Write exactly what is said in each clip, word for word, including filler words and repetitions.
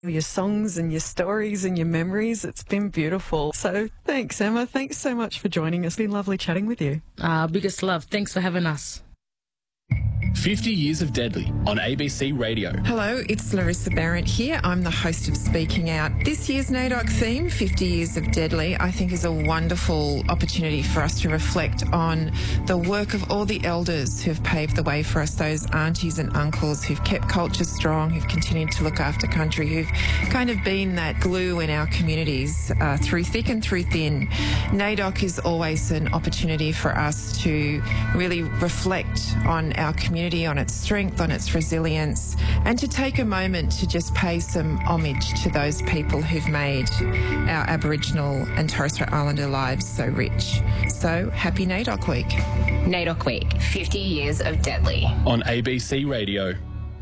your songs and your stories and your memories. It's been beautiful. So thanks, Emma. Thanks so much for joining us. It's been lovely chatting with you. Uh, biggest love. Thanks for having us. fifty Years of Deadly on A B C Radio. Hello, it's Larissa Barrett here. I'm the host of Speaking Out. This year's NAIDOC theme, fifty Years of Deadly, I think is a wonderful opportunity for us to reflect on the work of all the elders who've paved the way for us, those aunties and uncles who've kept culture strong, who've continued to look after country, who've kind of been that glue in our communities uh, through thick and through thin. NAIDOC is always an opportunity for us to really reflect on our community, on its strength, on its resilience, and to take a moment to just pay some homage to those people who've made our Aboriginal and Torres Strait Islander lives so rich. So, happy NAIDOC Week. NAIDOC Week, fifty Years of Deadly. On A B C Radio.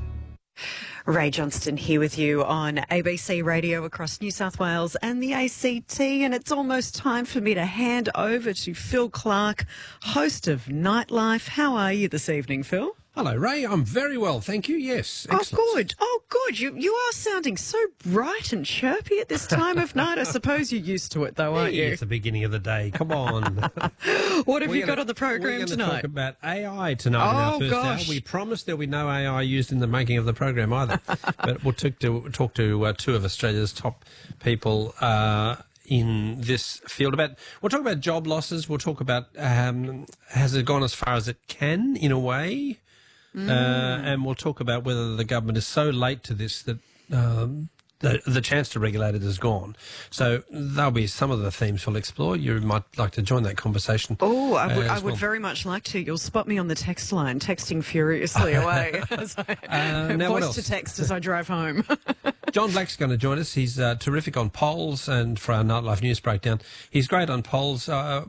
Ray Johnston here with you on A B C Radio across New South Wales and the A C T, and it's almost time for me to hand over to Phil Clark, host of Nightlife. How are you this evening, Phil? Hello, Ray. I'm very well, thank you. Yes, excellent. Oh, good. Oh, good. You you are sounding so bright and chirpy at this time of night. I suppose you're used to it, though, aren't Hey, you? It's the beginning of the day. Come on. What have We're you gonna- got on the program We're tonight? going to talk about A I tonight in Oh, our first gosh. hour. We promised there'll be no A I used in the making of the program either. But we'll talk to, talk to uh, two of Australia's top people uh, in this field. About We'll talk about job losses. We'll talk about um, has it gone as far as it can, in a way? Uh, and we'll talk about whether the government is so late to this that um, the, the chance to regulate it is gone. So there'll be some of the themes we'll explore. You might like to join that conversation. Oh, I would, uh, I as would well. very much like to. You'll spot me on the text line, texting furiously away. as I, Uh, now what voice else? to text as I drive home. John Black's going to join us. He's uh, terrific on polls and for our Nightlife News Breakdown. He's great on polls uh,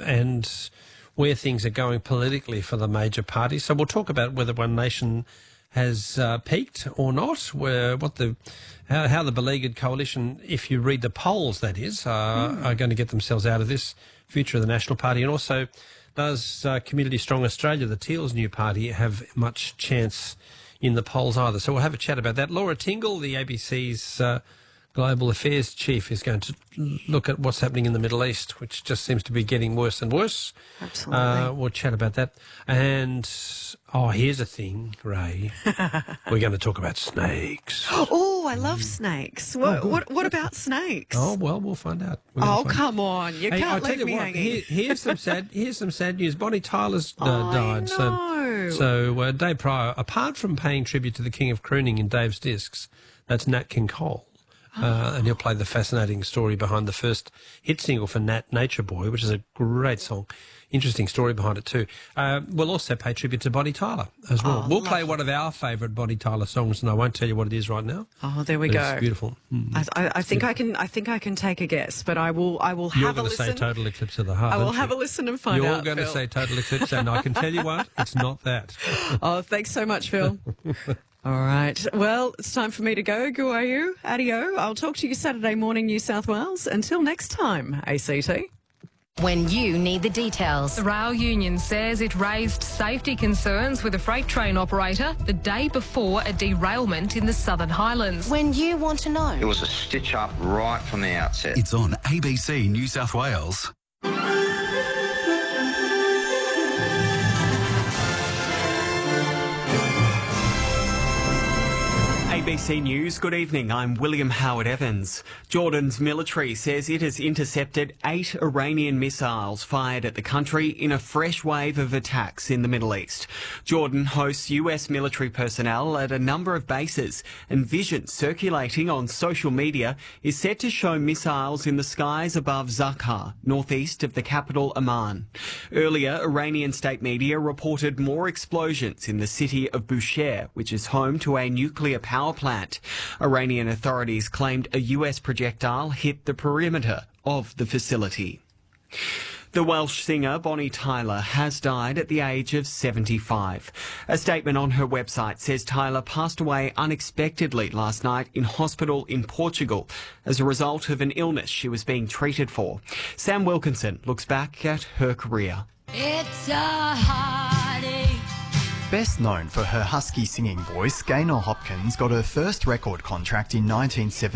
and where things are going politically for the major parties. So we'll talk about whether One Nation has uh, peaked or not, where what the how, how the beleaguered coalition, if you read the polls, that is, uh, mm. are going to get themselves out of this, future of the National Party. And also, does uh, Community Strong Australia, the Teal's new party, have much chance in the polls either? So we'll have a chat about that. Laura Tingle, the A B C's uh, Global Affairs Chief, is going to look at what's happening in the Middle East, which just seems to be getting worse and worse. Absolutely. Uh, we'll chat about that. And, oh, here's a thing, Ray. We're going to talk about snakes. Oh, I love snakes. What, good. what, what about snakes? Oh, well, we'll find out. We're gonna Oh, find out. come on. You Hey, I'll can't tell leave you me what, hanging. here, here's some sad here's some sad news. Bonnie Tyler's uh, I died. know. So, so uh, Dave Pryor, apart from paying tribute to the King of Crooning in Dave's Discs, that's Nat King Cole. Uh, and he'll play the fascinating story behind the first hit single for Nat, Nature Boy, which is a great song. Interesting story behind it too. Uh, we'll also pay tribute to Bonnie Tyler as well. Oh, we'll play lovely. one of our favourite Bonnie Tyler songs, and I won't tell you what it is right now. Oh, there we But go. It's beautiful. Mm. I, I, I think I can. I think I can take a guess, but I will. I will You're have a going to say listen. Total Eclipse of the Heart. I will aren't have you? a listen and find You're out. going to Phil. say Total Eclipse, and I can tell you what, it's not that. Oh, thanks so much, Phil. All right. Well, it's time for me to go. Guayu, adio. I'll talk to you Saturday morning, New South Wales. Until next time, A C T. When you need the details. The rail union says it raised safety concerns with a freight train operator the day before a derailment in the Southern Highlands. When you want to know. It was a stitch up right from the outset. It's on A B C New South Wales. A B C News, good evening. I'm William Howard Evans. Jordan's military says it has intercepted eight Iranian missiles fired at the country in a fresh wave of attacks in the Middle East. Jordan hosts U S military personnel at a number of bases, and vision circulating on social media is said to show missiles in the skies above Zakhar, northeast of the capital Amman. Earlier, Iranian state media reported more explosions in the city of Bushehr, which is home to a nuclear power plant. Iranian authorities claimed a U S projectile hit the perimeter of the facility. The Welsh singer Bonnie Tyler has died at the age of seventy-five. A statement on her website says Tyler passed away unexpectedly last night in hospital in Portugal as a result of an illness she was being treated for. Sam Wilkinson looks back at her career. It's a heartache. Best known for her husky singing voice, Gaynor Hopkins got her first record contract in nineteen seventy.